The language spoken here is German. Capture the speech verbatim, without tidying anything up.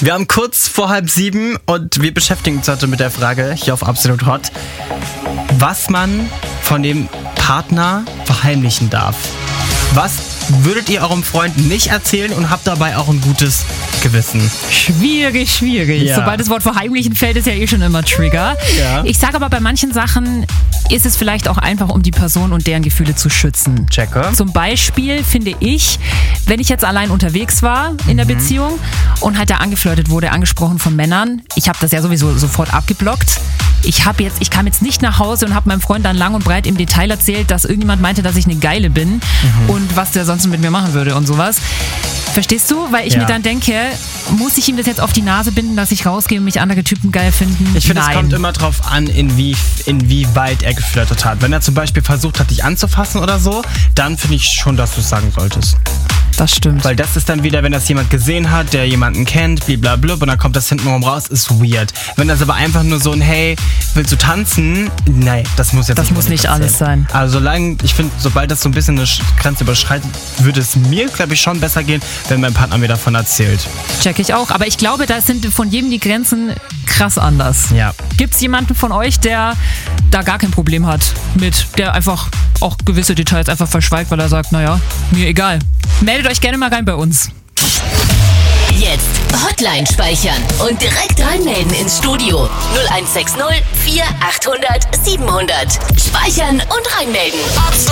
Wir haben kurz vor halb sieben und wir beschäftigen uns heute mit der Frage, hier auf Absolut Hot, was man von dem Partner verheimlichen darf. Was würdet ihr eurem Freund nicht erzählen und habt dabei auch ein gutes Gewissen? Schwierig, schwierig. Ja. Sobald das Wort verheimlichen fällt, ist ja eh schon immer Trigger. Ja. Ich sage aber, bei manchen Sachen ist es vielleicht auch einfach, um die Person und deren Gefühle zu schützen. Checke. Zum Beispiel finde ich, wenn ich jetzt allein unterwegs war in der Beziehung und halt da angeflirtet wurde, angesprochen von Männern, ich habe das ja sowieso sofort abgeblockt. Ich habe jetzt, ich kam jetzt nicht nach Hause und habe meinem Freund dann lang und breit im Detail erzählt, dass irgendjemand meinte, dass ich eine Geile bin mhm. und was der sonst mit mir machen würde und sowas. Verstehst du? Weil ich Ja. mir dann denke, muss ich ihm das jetzt auf die Nase binden, dass ich rausgehe und mich andere Typen geil finden? Ich finde, es Nein. kommt immer drauf an, inwie, inwieweit er geflirtet hat. Wenn er zum Beispiel versucht hat, dich anzufassen oder so, dann finde ich schon, dass du es sagen solltest. Das stimmt. Weil das ist dann wieder, wenn das jemand gesehen hat, der jemanden kennt, blablabla, und dann kommt das hintenrum raus, ist weird. Wenn das aber einfach nur so ein, hey, willst du tanzen? Nein, das muss jetzt Das muss nicht passieren. alles sein. Also solange, ich finde, sobald das so ein bisschen eine Grenze überschreitet, würde es mir, glaube ich, schon besser gehen, wenn mein Partner mir davon erzählt. Check ich auch. Aber ich glaube, da sind von jedem die Grenzen krass anders. Ja. Gibt es jemanden von euch, der da gar kein Problem hat mit, der einfach auch gewisse Details einfach verschweigt, weil er sagt, naja, mir egal. Meldet euch gerne mal rein bei uns. Jetzt Hotline speichern und direkt reinmelden ins Studio. null eins sechs null vier achthundert siebenhundert. Speichern und reinmelden. Absolut.